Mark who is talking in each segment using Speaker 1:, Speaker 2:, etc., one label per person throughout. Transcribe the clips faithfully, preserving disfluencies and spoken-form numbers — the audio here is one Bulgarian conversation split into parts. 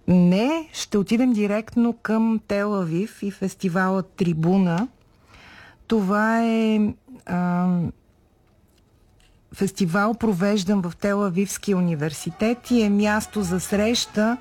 Speaker 1: Не, ще отидем директно към Тел Авив и фестивала Трибуна. Това е а, фестивал, провеждан в Тел Авивския университет и е място за среща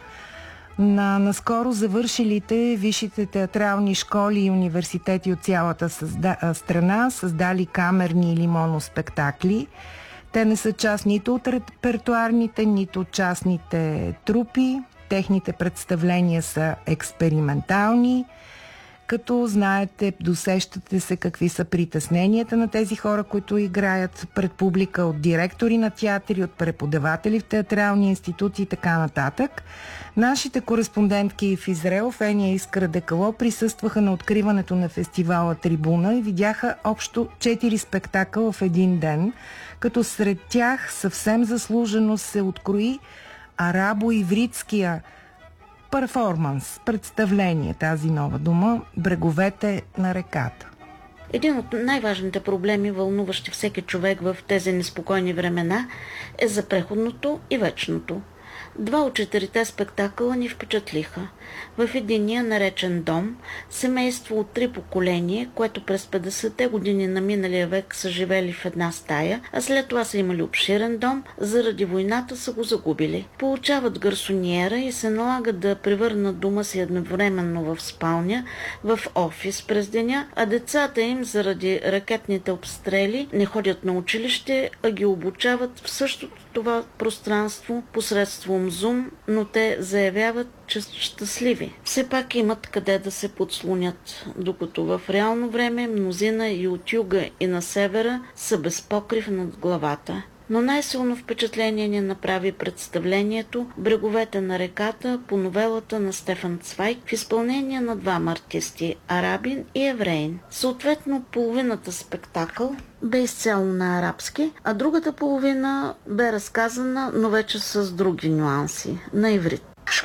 Speaker 1: на наскоро завършилите висшите театрални школи и университети от цялата създа... страна, създали камерни или моноспектакли. Те не са част нито от репертуарните, нито от частните трупи. Техните представления са експериментални, като знаете, досещате се какви са притесненията на тези хора, които играят пред публика, от директори на театри, от преподаватели в театрални институти и така нататък. Нашите кореспондентки в Израел, Фения и Искра Декало, присъстваха на откриването на фестивала Трибуна и видяха общо четири спектакъла в един ден, като сред тях съвсем заслужено се открои арабо-ивритския перформанс, представление, тази нова дума, бреговете на реката.
Speaker 2: Един от най-важните проблеми, вълнуващи всеки човек в тези неспокойни времена, е за преходното и вечното. Два от четирите спектакъла ни впечатлиха. В единия, наречен Дом, семейство от три поколения, което през петдесетте години на миналия век са живели в една стая, а след това са имали обширен дом, заради войната са го загубили. Получават гарсониера и се налагат да превърнат дома си едновременно в спалня, в офис през деня, а децата им заради ракетните обстрели не ходят на училище, а ги обучават в същото това пространство посредством Zoom, но те заявяват, че са щастливи. Все пак имат къде да се подслонят, докато в реално време мнозина и от юга и на севера са без покрив над главата. Но най-силно впечатление ни направи представлението "Бреговете на реката" по новелата на Стефан Цвайг в изпълнение на двама артисти – арабин и евреин. Съответно, половината спектакъл бе изцяло на арабски, а другата половина бе разказана, но вече с други нюанси – на иврит.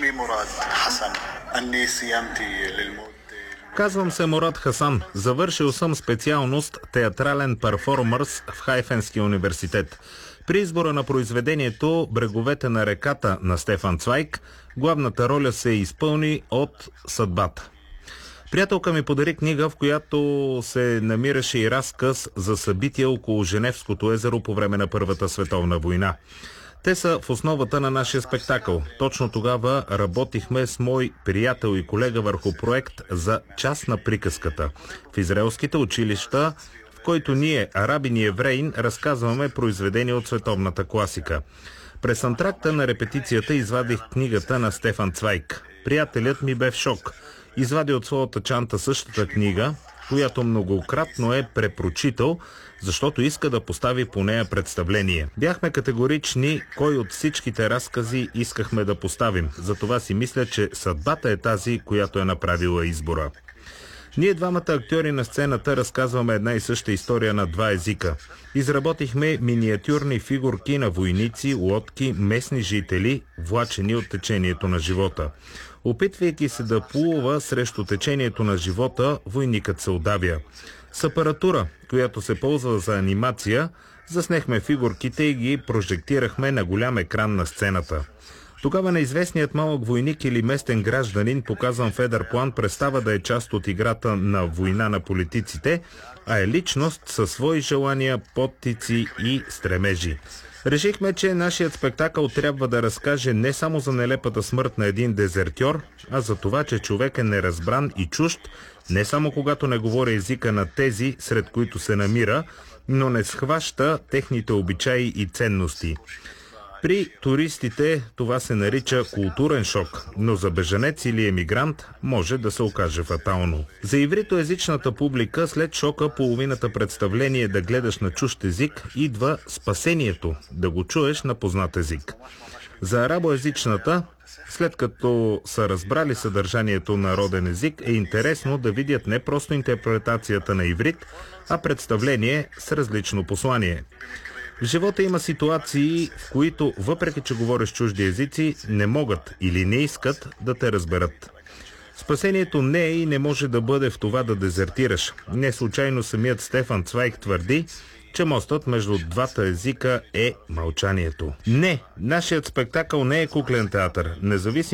Speaker 3: Казвам се Мурад Хасан. Завършил съм специалност театрален перформърс в Хайфенския университет. При избора на произведението "Бреговете на реката" на Стефан Цвайг, главната роля се изпълни от съдбата. Приятелка ми подари книга, в която се намираше и разказ за събития около Женевското езеро по време на Първата световна война. Те са в основата на нашия спектакъл. Точно тогава работихме с мой приятел и колега върху проект за "Час на приказката" в израелските училища, в който ние, арабин и евреин, разказваме произведения от световната класика. През антракта на репетицията извадих книгата на Стефан Цвайг. Приятелят ми бе в шок. Извади от своята чанта същата книга, която многократно е препрочитал, защото иска да постави по нея представление. Бяхме категорични кой от всичките разкази искахме да поставим. Затова си мисля, че съдбата е тази, която е направила избора. Ние двамата актьори на сцената разказваме една и съща история на два езика. Изработихме миниатюрни фигурки на войници, лодки, местни жители, влачени от течението на живота. Опитвайки се да плува срещу течението на живота, войникът се удавя. С апаратура, която се ползва за анимация, заснехме фигурките и ги прожектирахме на голям екран на сцената. Тогава неизвестният малък войник или местен гражданин, показан в едър план, престава да е част от играта на война на политиците, а е личност със свои желания, подтици и стремежи. Решихме, че нашият спектакъл трябва да разкаже не само за нелепата смърт на един дезертьор, а за това, че човек е неразбран и чужд, не само когато не говори езика на тези, сред които се намира, но не схваща техните обичаи и ценности. При туристите това се нарича културен шок, но за бежанец или емигрант може да се окаже фатално. За ивритоезичната публика след шока половината представление да гледаш на чужд език идва спасението, да го чуеш на познат език. За арабоезичната, след като са разбрали съдържанието на роден език, е интересно да видят не просто интерпретацията на иврит, а представление с различно послание. В живота има ситуации, в които, въпреки че говориш чужди езици, не могат или не искат да те разберат. Спасението не е и не може да бъде в това да дезертираш. Не случайно самият Стефан Цвайг твърди, че мостът между двата езика е мълчанието. Не, нашият спектакъл не е куклен театър. Независимо